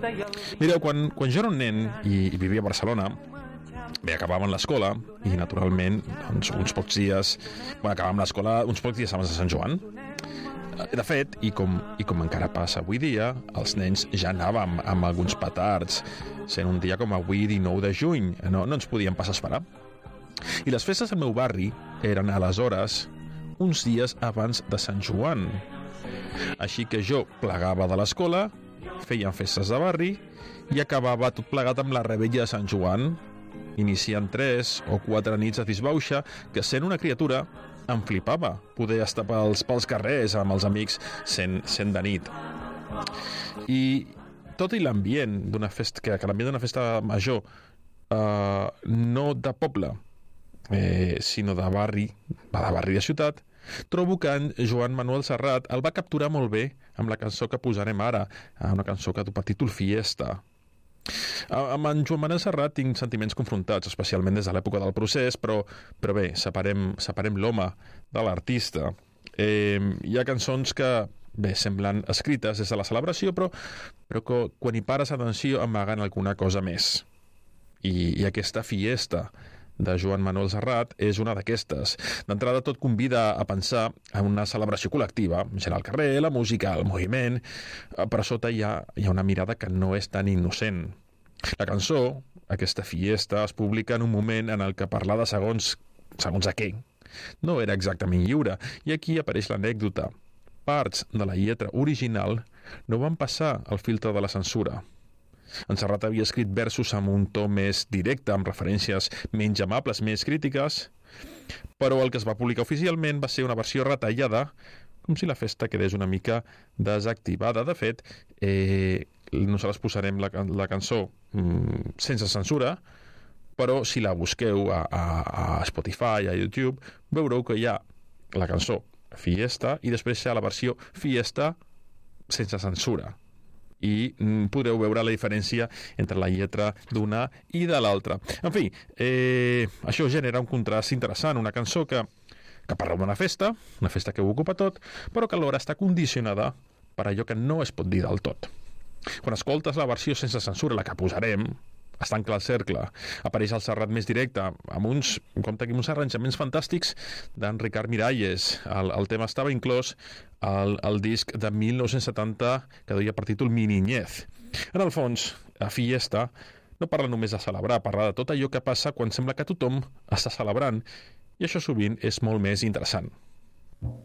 Mireu, quan jo era un nen i vivia a Barcelona, bé, acabàvem l'escola i, naturalment, doncs, acabàvem l'escola uns pocs dies abans de Sant Joan. De fet, i com encara passa avui dia, els nens ja anàvem amb alguns petards, sent un dia com avui, 19 de juny. No ens podíem pas esperar. I les festes al meu barri eren, aleshores, uns dies abans de Sant Joan. Així que jo plegava de l'escola, feien festes de barri i acabava tot plegat amb la revetlla de Sant Joan, iniciant 3 o 4 nits de disbauxa que, sent una criatura, em flipava poder estar pels carrers amb els amics sent de nit. I tot i l'ambient d'una festa, que l'ambient d'una festa major, no de poble, sinó de barri de ciutat, trobo que en Joan Manuel Serrat el va capturar molt bé amb la cançó que posarem ara, una cançó que du per títol Fiesta. Amb en Joan Manuel Serrat tinc sentiments confrontats, especialment des de l'època del procés, però bé, separem l'home de l'artista. Hi ha cançons que, bé, semblen escrites des de la celebració, però que quan hi pares atenció amaguen alguna cosa més. I aquesta Fiesta de Joan Manuel Serrat és una d'aquestes. D'entrada, tot convida a pensar en una celebració col·lectiva, gent al carrer, la música, el moviment, però sota hi ha una mirada que no és tan innocent. La cançó, aquesta Fiesta, es publica en un moment en el que parlar de segons a què no era exactament lliure, i aquí apareix l'anècdota. Parts de la lletra original no van passar al filtre de la censura. En Serrat havia escrit versos amb un to més directe, amb referències menys amables, més crítiques, però el que es va publicar oficialment va ser una versió retallada, com si la festa quedés una mica desactivada. De fet, nosaltres posarem la cançó sense censura, però si la busqueu a Spotify, a YouTube, veureu que hi ha la cançó Fiesta i després hi ha la versió Fiesta sense censura. I podreu veure la diferència entre la lletra d'una i de l'altra. En fi, això genera un contrast interessant, una cançó que parla d'una festa que ho ocupa tot, però que alhora està condicionada per allò que no es pot dir del tot. Quan escoltes la versió sense censura, la que posarem, es tanca el cercle, apareix el Serrat més directe, amb uns arranjaments fantàstics d'en Ricard Miralles. El tema estava inclòs al disc de 1970 que duia per títol Mi Niñez. En el fons, la Fiesta no parla només de celebrar, parla de tot allò que passa quan sembla que tothom està celebrant, i això sovint és molt més interessant.